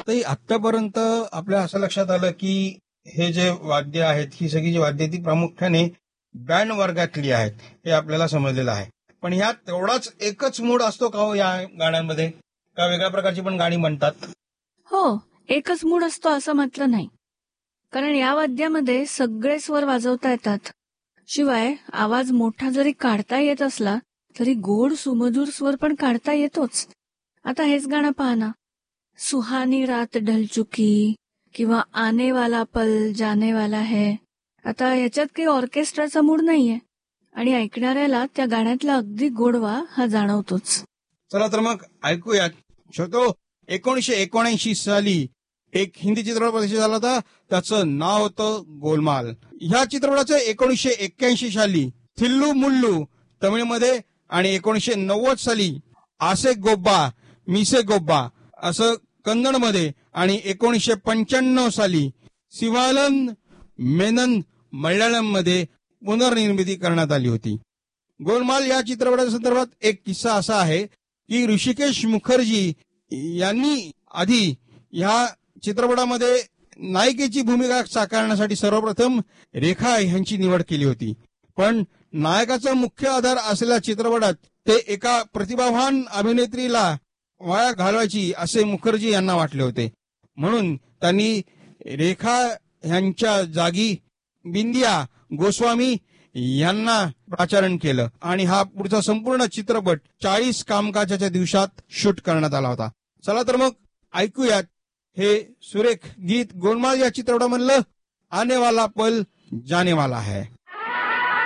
तर आतापर्यंत आपल्या असं लक्षात आलं की हे जे वाद्य आहेत, ही सगळी जी वाद्य ती प्रामुख्याने बँड वर्गातली आहेत, हे आपल्याला समजलेलं आहे. पण ह्यात तेवढाच एकच मूड असतो का हो या गाण्यांमध्ये, का वेगळ्या प्रकारची पण गाणी म्हणतात? हो, एकच मूड असतो असं म्हटलं नाही. कारण या वाद्यामध्ये सगळे स्वर वाजवता येतात. शिवाय आवाज मोठा जरी काढता येत असला तरी गोड सुमधुर स्वर पण काढता येतोच. आता हेच गाणं पहा ना, सुहानी रात ढल चुकी किंवा आने वाला पल जाने वाला है. आता ह्याच्यात काही ऑर्केस्ट्राचा मूड नाहीये आणि ऐकणाऱ्याला त्या गाण्यातला अगदी गोडवा हा जाणवतोच. चला तर मग ऐकूयात. छोटो, 1979 साली एक हिंदी चित्रपट प्रदर्शित झाला होता, त्याचं नाव होतं गोलमाल. ह्या चित्रपटाचं 1981 साली थिल्लू मुल्लू तमिळमध्ये आणि 1990 साली आसे गोब्बा मिसे गोब्बा असं कन्नडमध्ये आणि 1995 साली शिवालन मेनन मल्याळम मध्ये पुनर्निर्मिती करण्यात आली होती. गोलमाल या चित्रपटाच्या संदर्भात एक किस्सा असा आहे की ऋषिकेश मुखर्जी यांनी आधी ह्या चित्रपटामध्ये नायिकेची भूमिका साकारण्यासाठी सर्वप्रथम रेखा यांची निवड केली होती. पण नायकाचा मुख्य आधार असलेल्या चित्रपटात ते एका प्रतिभावान अभिनेत्रीला वाया घालवायची असे मुखर्जी यांना वाटले होते. म्हणून त्यांनी रेखा यांच्या जागी बिंदिया गोस्वामी यांना प्राचारण केलं आणि हा पुढचा संपूर्ण चित्रपट 40 कामकाजाच्या दिवसात शूट करण्यात आला होता. चला तर मग ऐकूयात हे सुरेख गीत गोलमाल या चित्रपटामधलं आने वाला पल जाने वाला है.